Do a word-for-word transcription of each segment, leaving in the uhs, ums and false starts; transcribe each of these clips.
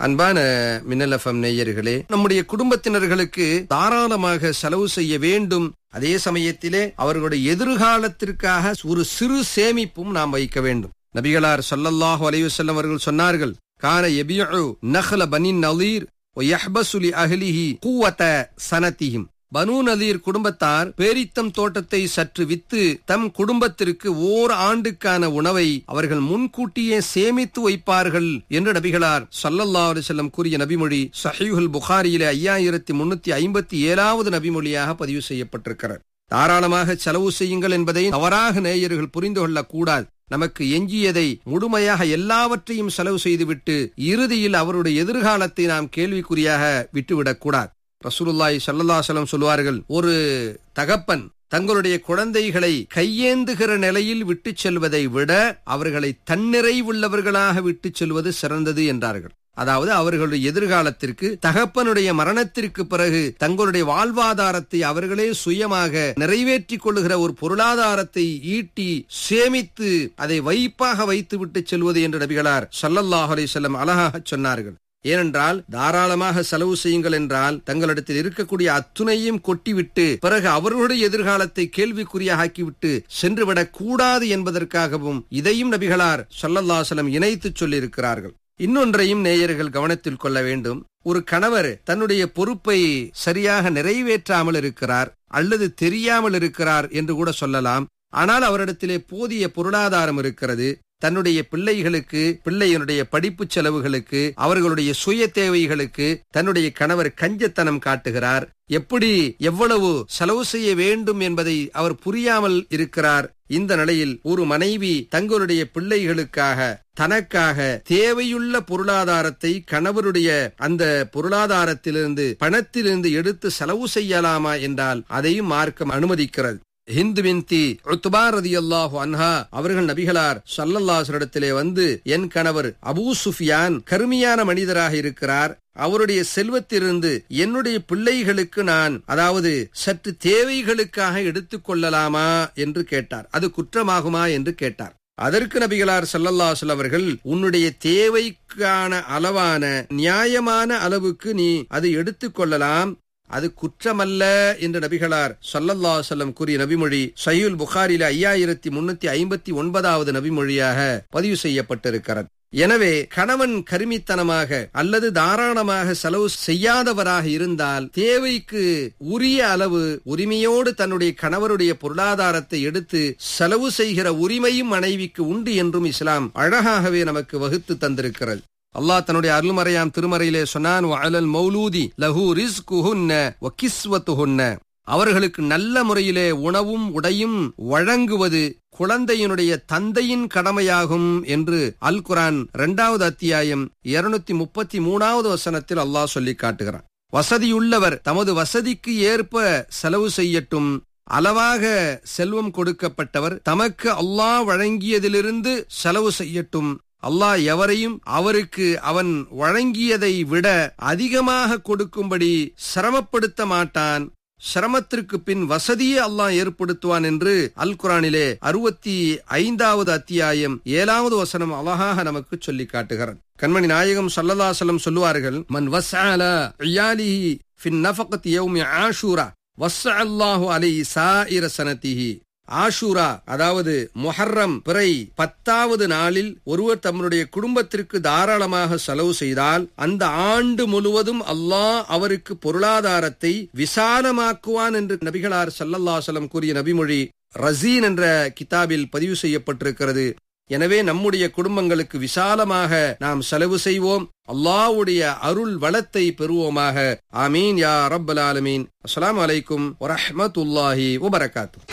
அன்பான மின்னல் எஃப்எம் நேயர்களே, நம்முடைய குடும்பத்தினர்களுக்கு தாராளமாக செலவு செய்ய வேண்டும். அதே சமயத்திலே அவர்களுடைய எதிர்காலத்திற்காக ஒரு சிறு சேமிப்பும் நாம் வைக்க வேண்டும். நபிகளார் ஸல்லல்லாஹு அலைஹி வஸல்லம் அவர்கள் சொன்னார்கள், கான யபிஉ நஹ்ல பனி நலீர் வ யஹ்பசு லி அஹ்லிஹி குவத சனதிஹிம். பனு நலீர் குடும்பத்தார் பேரித்தம் தோட்டத்தை சற்று வித்து தம் குடும்பத்திற்கு ஓர் ஆண்டுக்கான உணவை அவர்கள் முன்கூட்டியே சேமித்து வைப்பார்கள் என்று நபிகளார் ஸல்லல்லாஹு அலைஹி வஸல்லம் கூறிய நபிமொழி ஸஹீஹுல் புகாரியிலே ஐயாயிரத்தி முன்னூத்தி ஐம்பத்தி ஏழாவது நபிமொழியாக பதிவு செய்யப்பட்டிருக்கிறது. தாராளமாக செலவு செய்யுங்கள் என்பதை தவறாக நேயர்கள் புரிந்து கொள்ளக்கூடாது. நமக்கு எஞ்சியதை முழுமையாக எல்லாவற்றையும் செலவு செய்துவிட்டு இறுதியில் அவருடைய எதிர்காலத்தை நாம் கேள்விக்குறியாக விட்டுவிடக் கூடாது. ரசூலுல்லாஹி ஸல்லல்லாஹு அலைஹி வஸல்லம் சொல்வார்கள், ஒரு தகப்பன் தங்களுடைய குழந்தைகளை கையேந்துகிற நிலையில் விட்டு செல்வதை விட அவர்களை தன்னிறைவுள்ளவர்களாக விட்டு செல்வது சிறந்தது என்றார்கள். அதாவது அவர்களுடைய எதிர்காலத்திற்கு, தகப்பனுடைய மரணத்திற்கு பிறகு தங்களுடைய வாழ்வாதாரத்தை அவர்களே சுயமாக நிறைவேற்றிக் கொள்ளுகிற ஒரு பொருளாதாரத்தை ஈட்டி சேமித்து அதை வைப்பாக வைத்து விட்டு செல்வது என்று நபிகளார் ஸல்லல்லாஹு அலைஹி வஸல்லம் அழகாக சொன்னார்கள். ஏனென்றால் தாராளமாக செலவு செய்யுங்கள் என்றால் தங்களிடத்தில் இருக்கக்கூடிய அத்துணையும் கொட்டிவிட்டு பிறகு அவர்களுடைய எதிர்காலத்தை கேள்விக்குறியாக ஆக்கிவிட்டு சென்றுவிடக் கூடாது என்பதற்காகவும் இதையும் நபிகளார் ஸல்லல்லாஹு அலைஹி வஸல்லம் இணைத்து சொல்லி இருக்கிறார்கள். இன்னொன்றையும் நேயர்கள் கவனத்தில் கொள்ள வேண்டும். ஒரு கணவர் தன்னுடைய பொறுப்பை சரியாக நிறைவேற்றாமல் இருக்கிறார் அல்லது தெரியாமல் இருக்கிறார் என்று கூட சொல்லலாம். ஆனால் அவரிடத்திலே போதிய பொருளாதாரம் இருக்கிறது. தன்னுடைய பிள்ளைகளுக்கு, பிள்ளையினுடைய படிப்பு செலவுகளுக்கு, அவர்களுடைய சுய தேவைகளுக்கு தன்னுடைய கணவர் கஞ்சத்தனம் காட்டுகிறார். எப்படி எவ்வளவு செலவு செய்ய வேண்டும் என்பதை அவர் புரியாமல் இருக்கிறார். இந்த நிலையில் ஒரு மனைவி தங்களுடைய பிள்ளைகளுக்காக, தனக்காக தேவையுள்ள பொருளாதாரத்தை கணவருடைய அந்த பொருளாதாரத்திலிருந்து, பணத்திலிருந்து எடுத்து செலவு செய்யலாமா என்றால் அதையும் மார்க்கம் அனுமதிக்கிறது. ஹிந்து பின்தி உத்பா ரலியல்லாஹு அன்ஹா அவர்கள் நபிகளார் ஸல்லல்லாஹு அலைஹி வஸல்லத்திலே வந்து, என் கணவர் அபூ சுஃபியான் கருமையான மனிதராக இருக்கிறார். அவருடைய செல்வத்திலிருந்து என்னுடைய பிள்ளைகளுக்கு நான், அதாவது சற்று தேவைகளுக்காக எடுத்துக் கொள்ளலாமா என்று கேட்டார். அது குற்றமாகுமா என்று கேட்டார். அதற்கு நபிகளார் ஸல்லல்லாஹு அலைஹி வஸல்லம் அவர்கள், உன்னுடைய தேவைக்கான அளவான நியாயமான அளவுக்கு நீ அது எடுத்துக் கொள்ளலாம், அது குற்றமல்ல என்று நபிகளார் ஸல்லல்லாஹு அலைஹி வஸல்லம் கூறிய நபிமொழி ஸஹீஹுல் புகாரியிலே ஐயாயிரத்தி முன்னூத்தி ஐம்பத்தி ஒன்பதாவது நபிமொழியாக பதிவு செய்யப்பட்டிருக்கிறது. எனவே கணவன் கருமித்தனமாக அல்லது தாராளமாக செலவு செய்யாதவராக இருந்தால் தேவைக்கு உரிய அளவு உரிமையோடு தன்னுடைய கணவருடைய பொருளாதாரத்தை எடுத்து செலவு செய்கிற உரிமையும் மனைவிக்கு உண்டு என்றும் இஸ்லாம் அழகாகவே நமக்கு வகுத்து தந்திருக்கிறது. அல்லாஹ் தன்னுடைய அருள்மறையாம் திருமறையிலே சொன்னான், வஅலல் மௌலூதி லஹு ரிஸ்குஹுன்ன வ கிஸ்வத்துஹுன்ன. அவர்களுக்கு நல்ல முறையிலே உணவும் உடையும் வழங்குவது குழந்தையினுடைய தந்தையின் கடமையாகும் என்று அல் குர்ஆன் இரண்டாவது அத்தியாயம் இருநூத்தி முப்பத்தி மூணாவது வசனத்தில் அல்லாஹ் சொல்லி காட்டுகிறான். வசதியுள்ளவர் தமது வசதிக்கு ஏற்ப செலவு செய்யட்டும். அளவாக செல்வம் கொடுக்கப்பட்டவர் தமக்கு அல்லாஹ் வழங்கியதிலிருந்து செலவு செய்யட்டும். அல்லாஹ் எவரையும் அவருக்கு அவன் வழங்கியதை விட அதிகமாக கொடுக்கும்படி சிரமப்படுத்த மாட்டான். சிரமத்திற்கு பின் வசதியை அல்லாஹ் ஏற்படுத்துவான் என்று அல் குர்ஆனிலே அறுபத்தி ஐந்தாவது அத்தியாயம் ஏழாவது வசனம் அழகாக நமக்கு சொல்லி காட்டுகிறார். கண்மணி நாயகம் ஸல்லல்லாஹு அலைஹி வஸல்லம் சொல்லுவார்கள், மன் வஸ்அல இயாலிஹி ஃபின் நஃபகத்தி யௌமி ஆஷூரா வஸ்அல்லாஹு அலைஹி சாயிர சனதிஹி. ஆஷூரா, அதாவது முஹர்ரம் பிறை பத்தாவது நாளில் ஒருவர் தம்முடைய குடும்பத்திற்கு தாராளமாக செலவு செய்தால் அந்த ஆண்டு முழுவதும் அல்லாஹ் அவருக்கு பொருளாதாரத்தை விசாலமாக்குவான் என்று நபிகளார் ஸல்லல்லாஹு அலைஹி வஸல்லம் கூறிய நபிமொழி ரஸீன் என்ற கிதாபில் பதிவு செய்யப்பட்டிருக்கிறது. எனவே நம்முடைய குடும்பங்களுக்கு விசாலமாக நாம் செலவு செய்வோம். அல்லாஹ்வுடைய அருள் வளத்தை பெறுவோமாக. ஆமீன் யா ரப்பல் ஆலமீன். அஸ்ஸலாமு அலைக்கும் வ ரஹ்மத்துல்லாஹி வ பரகாத்துஹு.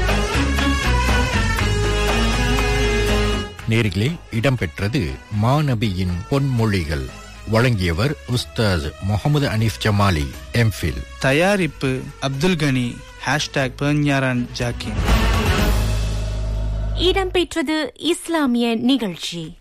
நேரிலே இடம்பெற்றது மாநபியின் பொன்மொழிகள். வழங்கியவர் உஸ்தாஸ் முகமது அனீஃப் ஜமாலி, எம்ஃபில். தயாரிப்பு அப்துல் கனி. ஹேஷ்டாக் பெர்ஞாரான் ஜாக்கின். இடம்பெற்றது இஸ்லாமிய நிகழ்ச்சி.